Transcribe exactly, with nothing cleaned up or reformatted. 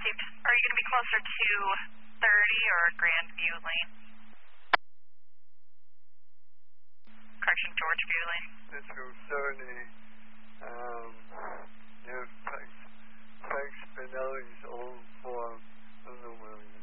received. Are you going to be closer to thirty or Grandview Lane? Correction, George View Lane. Let's go thirty, um, near Frank, Frank Spinelli's old farm. I don't know where he